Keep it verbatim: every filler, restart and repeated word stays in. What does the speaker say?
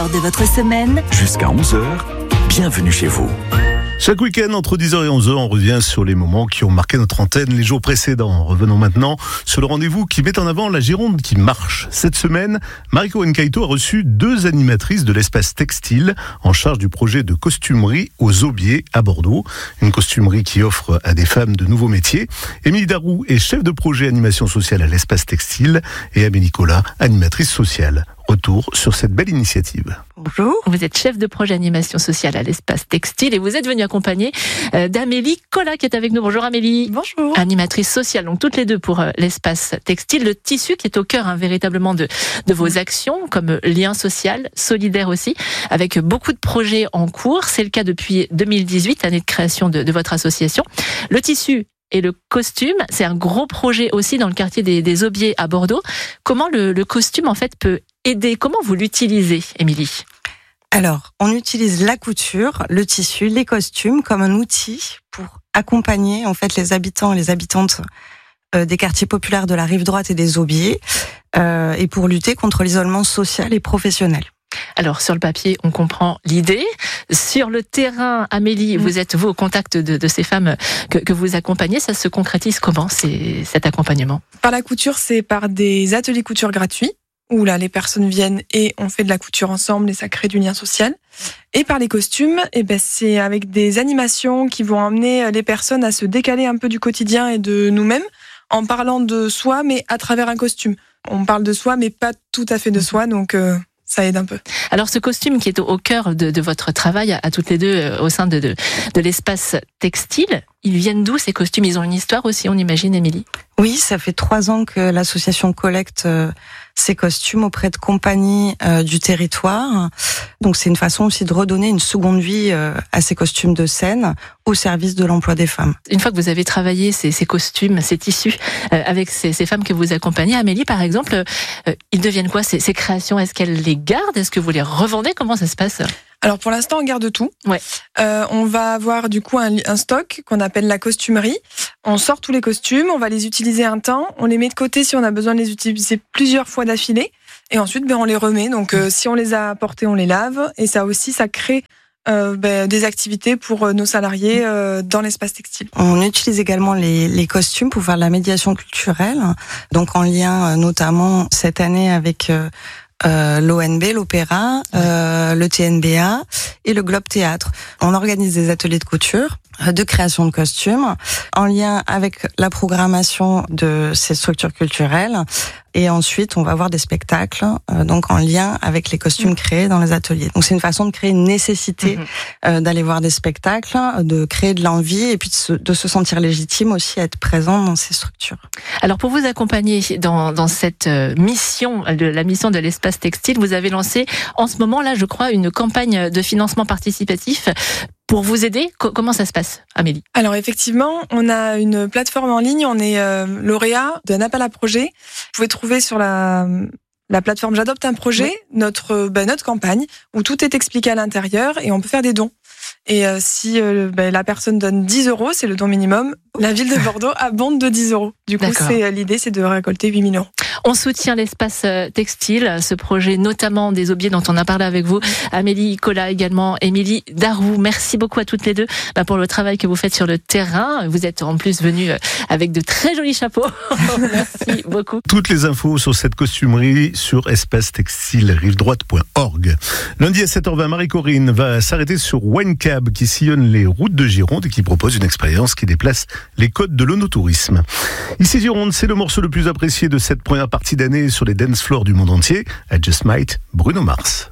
De votre semaine jusqu'à onze heures, bienvenue chez vous. Chaque week-end, entre dix heures et onze heures, on revient sur les moments qui ont marqué notre antenne les jours précédents. Revenons maintenant sur le rendez-vous qui met en avant la Gironde qui marche. Cette semaine, Marie-Corinne Caïto a reçu deux animatrices de l'espace textile en charge du projet de costumerie aux Aubiers à Bordeaux. Une costumerie qui offre à des femmes de nouveaux métiers. Émilie Darroux est chef de projet animation sociale à l'espace textile et Amélie Collat, animatrice sociale. Retour sur cette belle initiative. Bonjour. Vous êtes chef de projet animation sociale à l'espace textile et vous êtes venue accompagnée d'Amélie Collat qui est avec nous. Bonjour Amélie. Bonjour. Animatrice sociale, donc toutes les deux pour l'espace textile. Le tissu qui est au cœur hein, véritablement de, de vos actions comme lien social, solidaire aussi, avec beaucoup de projets en cours. C'est le cas depuis deux mille dix-huit, année de création de, de votre association. Le tissu et le costume, c'est un gros projet aussi dans le quartier des, des Aubiers à Bordeaux. Comment le, le costume en fait peut aider? Comment vous l'utilisez, Émilie? Alors, on utilise la couture, le tissu, les costumes comme un outil pour accompagner en fait les habitants et les habitantes euh, des quartiers populaires de la rive droite et des Aubiers euh, et pour lutter contre l'isolement social et professionnel. Alors, sur le papier, on comprend l'idée. Sur le terrain, Amélie, mmh. vous êtes, vous, au contact de, de ces femmes que, que vous accompagnez. Ça se concrétise comment, c'est, cet accompagnement? Par la couture, c'est par des ateliers couture gratuits, où là, les personnes viennent et on fait de la couture ensemble et ça crée du lien social. Et par les costumes, eh ben, c'est avec des animations qui vont amener les personnes à se décaler un peu du quotidien et de nous-mêmes, en parlant de soi, mais à travers un costume. On parle de soi, mais pas tout à fait de soi, donc... Euh ça aide un peu. Alors ce costume qui est au cœur de, de votre travail à toutes les deux euh, au sein de, de, de l'espace textile, ils viennent d'où ces costumes? Ils ont une histoire aussi, on imagine, Émilie? Oui, ça fait trois ans que l'association collecte euh, ces costumes auprès de compagnies euh, du territoire. Donc c'est une façon aussi de redonner une seconde vie euh, à ces costumes de scène au service de l'emploi des femmes. Une fois que vous avez travaillé ces, ces costumes, ces tissus euh, avec ces, ces femmes que vous accompagnez, Amélie par exemple, euh, ils deviennent quoi ces, ces créations? Est-ce qu'elles les gardent? Est-ce que vous les revendez? Comment ça se passe? Alors pour l'instant, on garde tout. Ouais. Euh, on va avoir du coup un, un stock qu'on appelle la costumerie. On sort tous les costumes, on va les utiliser un temps, on les met de côté si on a besoin de les utiliser plusieurs fois d'affilée, et ensuite ben, on les remet. Donc euh, si on les a apportés, on les lave, et ça aussi, ça crée euh, ben, des activités pour nos salariés euh, dans l'espace textile. On utilise également les, les costumes pour faire de la médiation culturelle, donc en lien notamment cette année avec... Euh, Euh, l'O N B, l'Opéra, euh, le T N B A et le Globe Théâtre. On organise des ateliers de couture, de création de costumes, en lien avec la programmation de ces structures culturelles. Et ensuite, on va avoir des spectacles, euh, donc en lien avec les costumes créés dans les ateliers. Donc c'est une façon de créer une nécessité mmh. euh, d'aller voir des spectacles, de créer de l'envie et puis de se, de se sentir légitime aussi à être présent dans ces structures. Alors pour vous accompagner dans, dans cette mission, de, la mission de l'espace textile, vous avez lancé en ce moment là, je crois, une campagne de financement participatif. Pour vous aider, comment ça se passe, Amélie? Alors effectivement, on a une plateforme en ligne, on est euh, lauréat d'un appel à projet. Vous pouvez trouver sur la, la plateforme J'adopte un projet oui. notre, ben, notre campagne où tout est expliqué à l'intérieur et on peut faire des dons. Et euh, si euh, ben, la personne donne dix euros, c'est le don minimum, la ville de Bordeaux abonde de dix euros. Du coup, c'est, l'idée, c'est de récolter huit mille euros. On soutient l'espace textile, ce projet notamment des Aubiers dont on a parlé avec vous. Amélie Collat également, Émilie Darroux. Merci beaucoup à toutes les deux bah, pour le travail que vous faites sur le terrain. Vous êtes en plus venus avec de très jolis chapeaux. Merci beaucoup. Toutes les infos sur cette costumerie sur espace textile rive droite point org. Lundi à sept heures vingt, Marie-Corinne va s'arrêter sur Winecab qui sillonne les routes de Gironde et qui propose une expérience qui déplace les codes de l'onotourisme. Ici Gironde, c'est le morceau le plus apprécié de cette première partie d'année sur les dance floors du monde entier. I Just Might, Bruno Mars.